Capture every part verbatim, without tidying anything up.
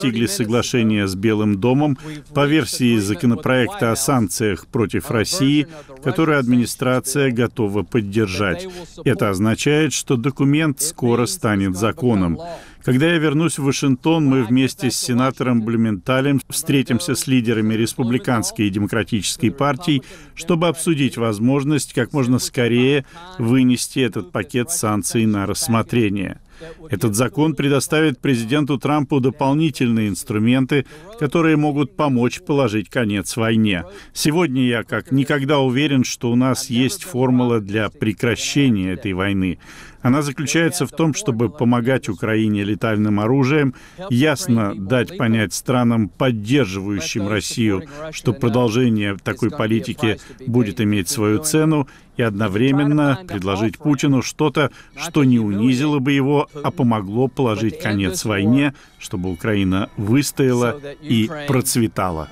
достигли соглашения с Белым домом по версии законопроекта о санкциях против России, которую администрация готова поддержать. Это означает, что документ скоро станет законом. Когда я вернусь в Вашингтон, мы вместе с сенатором Блюменталем встретимся с лидерами республиканской и демократической партий, чтобы обсудить возможность как можно скорее вынести этот пакет санкций на рассмотрение. Этот закон предоставит президенту Трампу дополнительные инструменты, которые могут помочь положить конец войне. Сегодня я как никогда уверен, что у нас есть формула для прекращения этой войны. Она заключается в том, чтобы помогать Украине летальным оружием, ясно дать понять странам, поддерживающим Россию, что продолжение такой политики будет иметь свою цену, и одновременно предложить Путину что-то, что не унизило бы его, а помогло положить конец войне, чтобы Украина выстояла и процветала.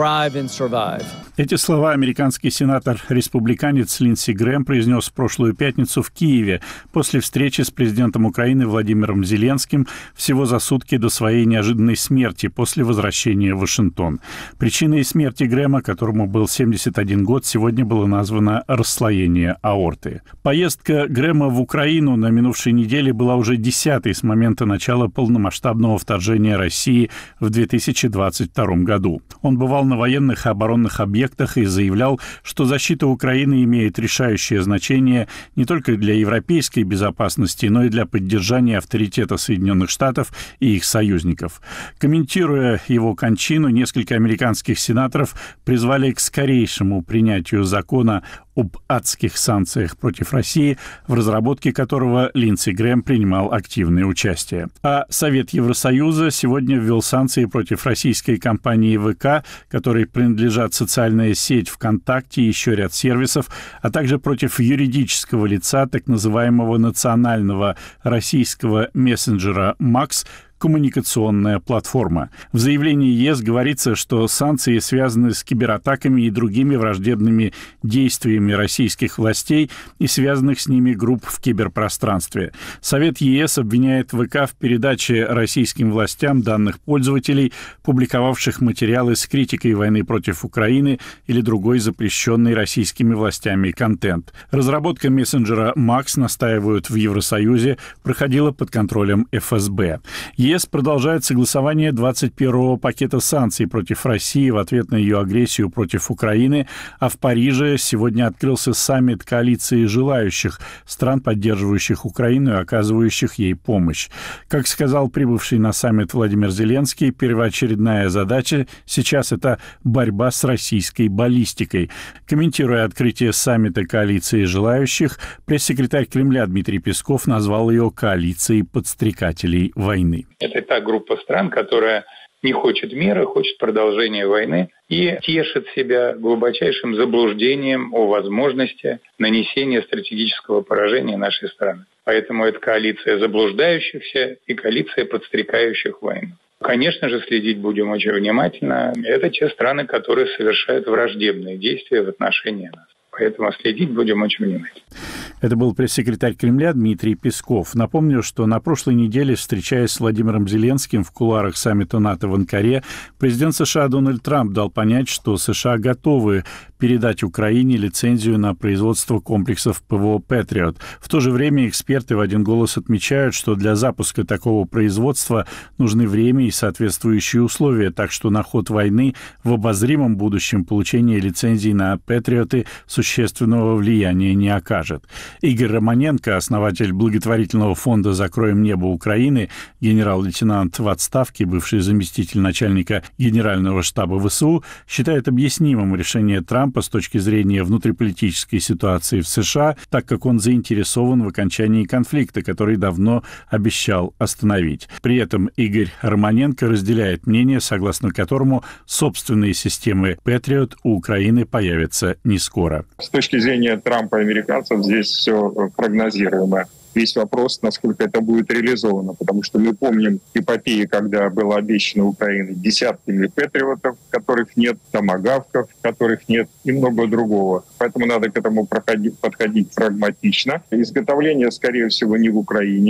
Эти слова американский сенатор-республиканец Линдси Грэм произнес в прошлую пятницу в Киеве после встречи с президентом Украины Владимиром Зеленским всего за сутки до своей неожиданной смерти после возвращения в Вашингтон. Причиной смерти Грэма, которому был семьдесят один год, сегодня было названо расслоение аорты. Поездка Грэма в Украину на минувшей неделе была уже десятой с момента начала полномасштабного вторжения России в две тысячи двадцать втором году. Он бывал на военных и оборонных объектах и заявлял, что защита Украины имеет решающее значение не только для европейской безопасности, но и для поддержания авторитета Соединенных Штатов и их союзников. Комментируя его кончину, несколько американских сенаторов призвали к скорейшему принятию закона об адских санкциях против России, в разработке которого Линдси Грэм принимал активное участие. А Совет Евросоюза сегодня ввел санкции против российской компании ВК, которой принадлежат социальная сеть ВКонтакте и еще ряд сервисов, а также против юридического лица так называемого национального российского мессенджера «Макс», коммуникационная платформа. В заявлении ЕС говорится, что санкции связаны с кибератаками и другими враждебными действиями российских властей и связанных с ними групп в киберпространстве. Совет ЕС обвиняет ВК в передаче российским властям данных пользователей, публиковавших материалы с критикой войны против Украины или другой запрещенный российскими властями контент. Разработка мессенджера «Макс», настаивают в Евросоюзе, проходила под контролем эф эс бэ. ЕС продолжает согласование двадцать первого пакета санкций против России в ответ на ее агрессию против Украины, а в Париже сегодня открылся саммит коалиции желающих стран, поддерживающих Украину и оказывающих ей помощь. Как сказал прибывший на саммит Владимир Зеленский, первоочередная задача сейчас — это борьба с российской баллистикой. Комментируя открытие саммита коалиции желающих, пресс-секретарь Кремля Дмитрий Песков назвал ее коалицией подстрекателей войны. Это та группа стран, которая не хочет мира, хочет продолжения войны и тешит себя глубочайшим заблуждением о возможности нанесения стратегического поражения нашей страны. Поэтому это коалиция заблуждающихся и коалиция подстрекающих войну. Конечно же, следить будем очень внимательно. Это те страны, которые совершают враждебные действия в отношении нас. Поэтому следить будем очень внимательно. Это был пресс-секретарь Кремля Дмитрий Песков. Напомню, что на прошлой неделе, встречаясь с Владимиром Зеленским в кулуарах саммита НАТО в Анкаре, президент США Дональд Трамп дал понять, что США готовы передать Украине лицензию на производство комплексов ПВО «Патриот». В то же время эксперты в один голос отмечают, что для запуска такого производства нужны время и соответствующие условия, так что на ход войны в обозримом будущем получение лицензий на «Патриоты» существенного влияния не окажет. Игорь Романенко, основатель благотворительного фонда «Закроем небо Украины», генерал-лейтенант в отставке, бывший заместитель начальника Генерального штаба ВСУ, считает объяснимым решение Трампа с точки зрения внутриполитической ситуации в США, так как он заинтересован в окончании конфликта, который давно обещал остановить. При этом Игорь Романенко разделяет мнение, согласно которому собственные системы «Патриот» у Украины появятся не скоро. С точки зрения Трампа и американцев здесь все прогнозируемо. Весь вопрос, насколько это будет реализовано, потому что мы помним эпопею, когда было обещано Украине десятками патриотов, которых нет, томагавков, которых нет, и много другого. Поэтому надо к этому проходить, подходить прагматично. Изготовление, скорее всего, не в Украине.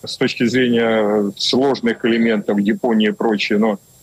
с точки зрения сложных элементов Японии и прочее, но